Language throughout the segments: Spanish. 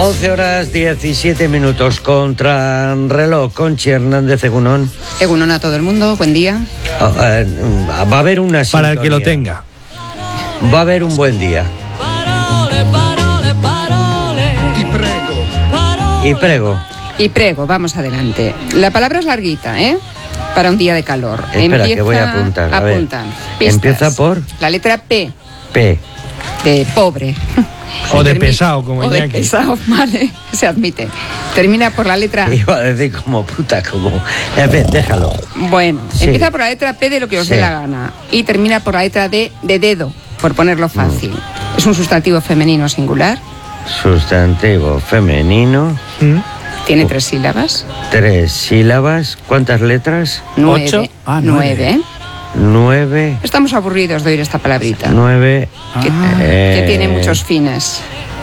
11 horas 17 minutos contra reloj. Conchi Hernández, Egunon. Egunon a todo el mundo, buen día. Va a haber una sintonía. Para el que lo tenga. Va a haber un buen día. Y prego, vamos adelante. La palabra es larguita, ¿eh? Para un día de calor. Espera, que voy a apuntar. Apuntan. Empieza por... La letra P. P. De pobre. O de pesado, como de pesado, vale, se admite. Termina por la letra... Iba a decir como puta, como... En fin, déjalo. Bueno, sí. Empieza por la letra P de lo que os dé la gana. Y termina por la letra D de dedo, por ponerlo fácil. Es un sustantivo femenino singular. Sustantivo femenino. Tiene 3 sílabas. 3 sílabas. ¿Cuántas letras? 9. 8. 9. 9. Estamos aburridos de oír esta palabrita. 9. Que tiene muchos fines.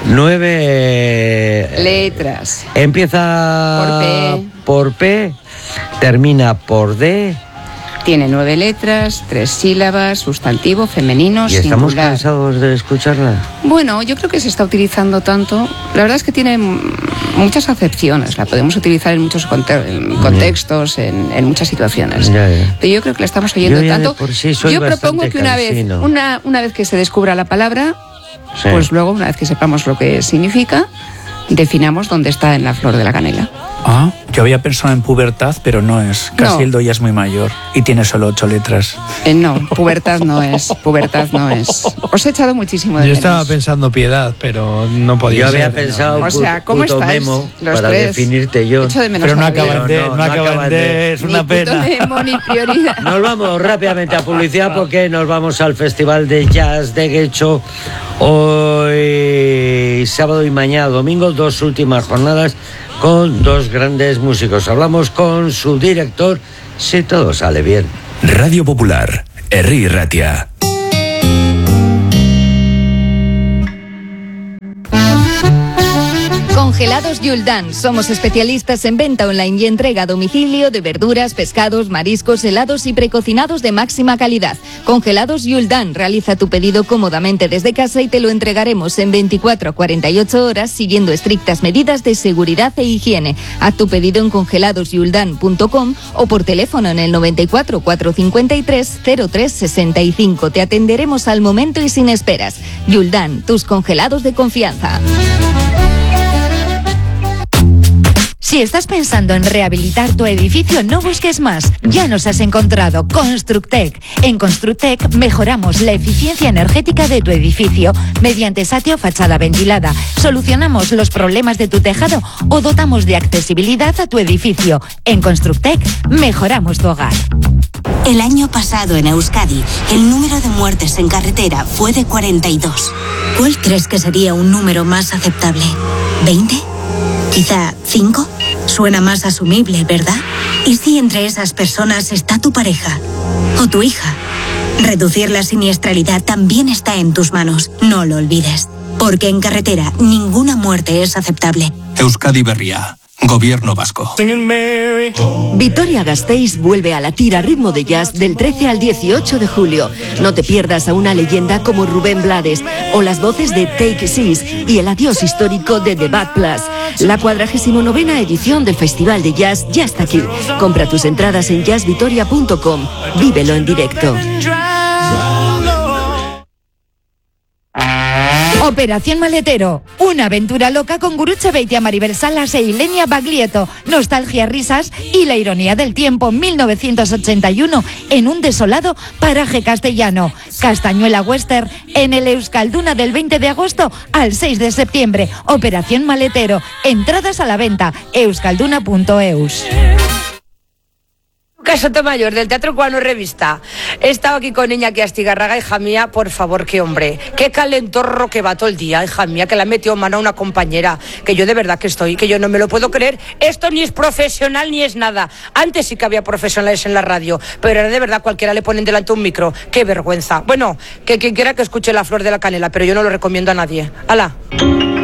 9 letras. Empieza por P, termina por D. Tiene 9 letras, 3 sílabas, sustantivo femenino ¿Y singular. estamos cansados de escucharla? Bueno, yo creo que se está utilizando tanto. La verdad es que tiene muchas acepciones. La podemos utilizar en muchos contextos, en muchas situaciones. Ya. Pero yo creo que la estamos oyendo tanto. Yo propongo que una vez que se descubra la palabra, pues luego, una vez que sepamos lo que significa, definamos dónde está en la flor de la canela. Yo había pensado en pubertad, pero no es. Casildo ya es muy mayor y tiene solo 8 letras. No, pubertad no es. Os he echado muchísimo de menos. Yo estaba pensando piedad, pero no podía. Yo había pensado ¿cómo puto estáis? memo Los para 3. definirte yo. Echo de menos pero no acaban de, es una pena. Ni puto memo, ni prioridad. Nos vamos rápidamente a publicidad porque nos vamos al Festival de Jazz de Guecho. Hoy, sábado y mañana, domingo, 2 últimas jornadas con 2 grandes músicos. Hablamos con su director, si todo sale bien. Radio Popular, Herri Ratia. Congelados Yuldan. Somos especialistas en venta online y entrega a domicilio de verduras, pescados, mariscos, helados y precocinados de máxima calidad. Congelados Yuldan. Realiza tu pedido cómodamente desde casa y te lo entregaremos en 24 a 48 horas siguiendo estrictas medidas de seguridad e higiene. Haz tu pedido en congeladosyuldan.com o por teléfono en el 94 453 03 65. Te atenderemos al momento y sin esperas. Yuldan, tus congelados de confianza. Si estás pensando en rehabilitar tu edificio, no busques más. Ya nos has encontrado. Constructec. En Constructec mejoramos la eficiencia energética de tu edificio mediante satio fachada ventilada. Solucionamos los problemas de tu tejado o dotamos de accesibilidad a tu edificio. En Constructec mejoramos tu hogar. El año pasado en Euskadi, el número de muertes en carretera fue de 42. ¿Cuál crees que sería un número más aceptable? ¿20? ¿Quizá 5? Suena más asumible, ¿verdad? ¿Y si entre esas personas está tu pareja o tu hija? Reducir la siniestralidad también está en tus manos. No lo olvides. Porque en carretera ninguna muerte es aceptable. Euskadi Berria, Gobierno Vasco. Vitoria-Gasteiz vuelve a latir a ritmo de jazz del 13 al 18 de julio. No te pierdas a una leyenda como Rubén Blades o las voces de Take 6 y el adiós histórico de The Bad Plus. La 49ª edición del Festival de Jazz ya está aquí. Compra tus entradas en jazzvitoria.com. Vívelo en directo. Operación Maletero, una aventura loca con Guruche Beitia, Maribel Salas e Ilenia Baglietto, nostalgia, risas y la ironía del tiempo. 1981 en un desolado paraje castellano. Castañuela Western en el Euskalduna del 20 de agosto al 6 de septiembre. Operación Maletero, entradas a la venta, euskalduna.eus. Sotomayor, del Teatro Cubano Revista. He estado aquí con Iñaki Astigarraga, hija mía, por favor, qué hombre. Qué calentorro que va todo el día, hija mía, que le ha metido mano a una compañera. Que yo de verdad que yo no me lo puedo creer. Esto ni es profesional ni es nada. Antes sí que había profesionales en la radio, pero ahora de verdad cualquiera le ponen delante un micro. Qué vergüenza. Bueno, que quien quiera que escuche La Flor de la Canela, pero yo no lo recomiendo a nadie. ¡Hala!